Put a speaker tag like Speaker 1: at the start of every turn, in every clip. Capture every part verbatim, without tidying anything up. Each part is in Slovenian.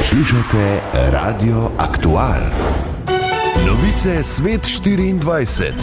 Speaker 1: Poslušate Radio Aktual. Novice Svet štiriindvajset.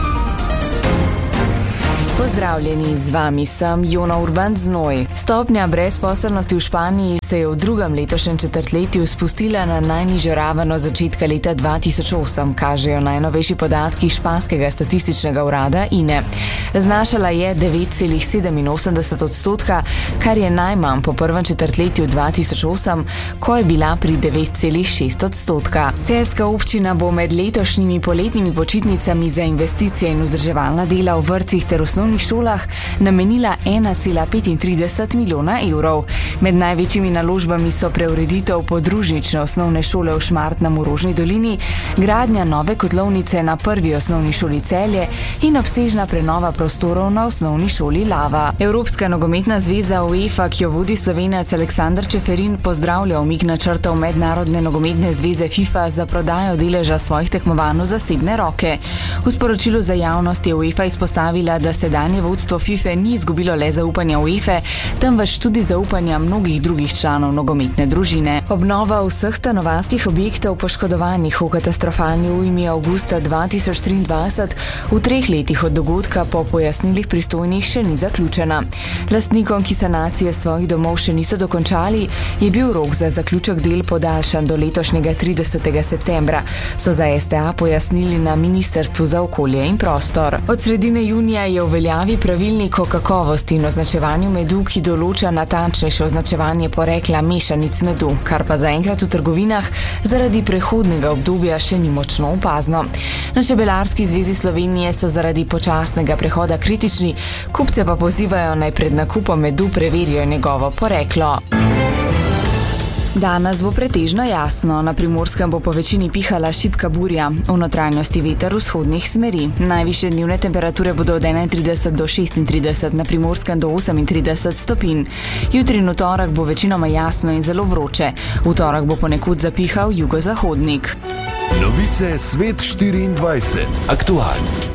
Speaker 2: Pozdravljeni, z vami sem Jona Urban Znoj. Stopnja brezposelnosti v Španiji se je v drugem letošnjem četrtletju spustila na najnižjo raven od začetka leta dva tisoč osem, kažejo najnovejši podatki španskega statističnega urada I N E. Znašala je devet celih sedeminosemdeset odstotka, kar je najmanj po prvem četrtletju dva tisoč osem, ko je bila pri devet celih šest odstotka. Celjska občina bo med letošnjimi poletnimi počitnicami za investicije in vzdrževalna dela v vrtcih ter osnovnih šolah namenila ena cela petintrideset milijona evrov. Med največjimi naložbami so preureditev podružnične osnovne šole v Šmartnem v Rožni dolini, gradnja nove kotlovnice na prvi osnovni šoli Celje in obsežna prenova prostorov na osnovni šoli Lava. Evropska nogometna zveza UEFA, ki jo vodi Slovenec Aleksander Čeferin, pozdravlja umik načrtov Mednarodne nogometne zveze FIFA za prodajo deleža svojih tekmovanj v zasebne roke. V sporočilu za javnost je UEFA izpostavila, da sedanje vodstvo FIFA ni izgubilo le zaupanja UEFA, temveč tudi zaupanja mnogih drugih članov nogometne družine. Obnova vseh stanovanjskih objektov poškodovanih v katastrofalni ujmi avgusta dva tisoč triindvajset v treh letih od dogodka po pojasnilih pristojnih še ni zaključena. Lastnikom, ki sanacije svojih domov še niso dokončali, je bil rok za zaključek del podaljšan do letošnjega tridesetega septembra, so za S T A pojasnili na Ministrstvu za okolje in prostor. Od sredine junija je v veljavi pravilnik o kakovosti in označevanju medu, ki določa natančnejše označevanje porekla mešanic medu, kar pa zaenkrat v trgovinah zaradi prehodnega obdobja še ni močno opazno. Na Čebelarski zvezi Slovenije so zaradi počasnega prehoda kritični, kupce pa pozivajo naj pred nakupom medu preverijo njegovo poreklo. Danes bo pretežno jasno, na Primorskem bo po večini pihala šibka burja, v notranjosti veter vzhodnih smeri. Najvišje dnevne temperature bodo od enaintrideset do šestintrideset, na Primorskem do osemintrideset stopinj. Jutri in v torek bo večinoma jasno in zelo vroče. V torek bo ponekod zapihal jugozahodnik.
Speaker 1: Novice Svet štiriindvajset. Aktualno.